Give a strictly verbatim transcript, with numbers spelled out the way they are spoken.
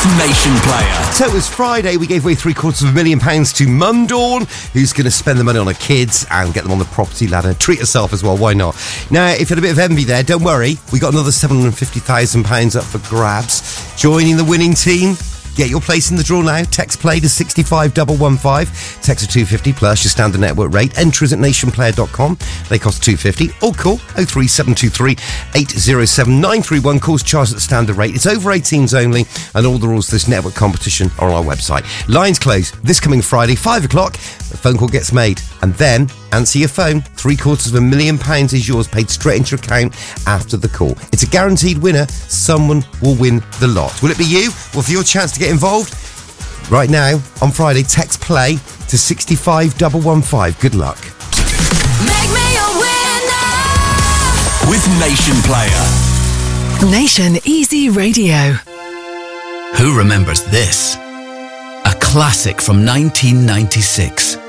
with Nation Player. So it was Friday, we gave away three quarters of a million pounds to Mum Dawn, who's going to spend the money on her kids and get them on the property ladder. Treat herself as well, why not? Now, if you had a bit of envy there, don't worry, we got another seven hundred fifty thousand pounds up for grabs. Joining the winning team, get your place in the draw now. Text play to six five one one five. Text to two fifty plus your standard network rate. Entries at nation player dot com. They cost two fifty. Or call oh three seven two three eight oh seven nine three one. Calls charged at the standard rate. It's over eighteens only, and all the rules to this network competition are on our website. Lines close this coming Friday, five o'clock. The phone call gets made, and then answer your phone. Three quarters of a million pounds is yours, paid straight into your account after the call. It's a guaranteed winner. Someone will win the lot. Will it be you? Well, for your chance to get involved, right now, on Friday, text play to six five one one five. Good luck. Make me a winner with Nation Player. Nation Easy Radio. Who remembers this? A classic from nineteen ninety-six.